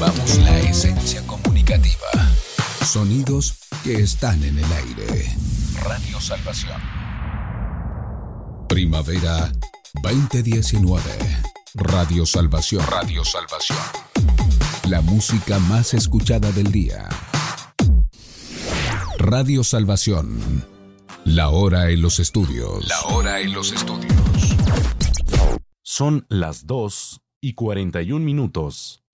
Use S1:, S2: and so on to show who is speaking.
S1: Llevamos la esencia comunicativa. Sonidos que están en el aire. Radio Salvación. Primavera 2019. Radio Salvación. Radio Salvación. La música más escuchada del día. Radio Salvación. La hora en los estudios. La hora en los estudios.
S2: Son las 2:41.